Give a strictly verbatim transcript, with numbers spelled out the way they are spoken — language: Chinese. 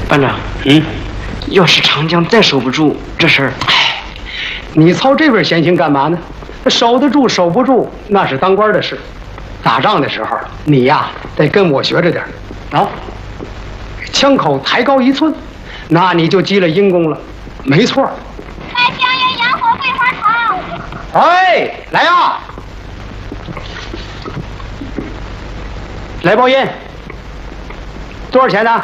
班长， 嗯， 要是长江再守不住，这事儿， 哎，你操这边闲心干嘛呢？守得住守不住那是当官的事，打仗的时候你呀得跟我学着点啊，枪口抬高一寸，那你就积了阴功了，没错。 卖香烟洋火桂花糖。 哎，来呀，来包烟，多少钱呢？